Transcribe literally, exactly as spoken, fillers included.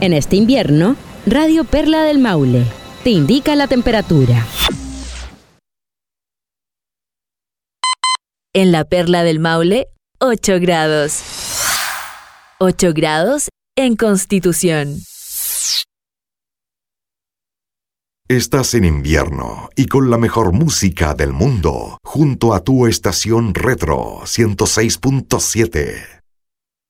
En este invierno, Radio Perla del Maule te indica la temperatura. En la Perla del Maule, ocho grados. ocho grados en Constitución. Estás en invierno y con la mejor música del mundo, junto a tu estación Retro ciento seis punto siete.